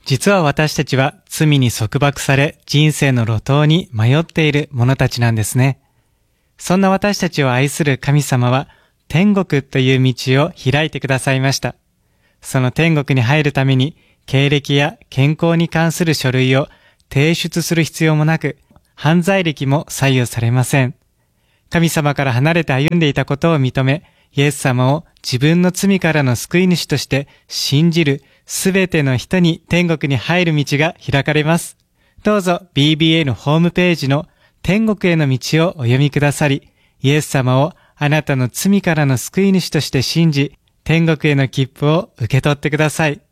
実は私たちは罪に束縛され人生の路頭に迷っている者たちなんですね。そんな私たちを愛する神様は天国という道を開いてくださいました。その天国に入るために経歴や健康に関する書類を提出する必要もなく、犯罪歴も左右されません。神様から離れて歩んでいたことを認め、イエス様を自分の罪からの救い主として信じるすべての人に天国に入る道が開かれます。どうぞ BBA のホームページの天国への道をお読みくださり、イエス様をあなたの罪からの救い主として信じ、天国への切符を受け取ってください。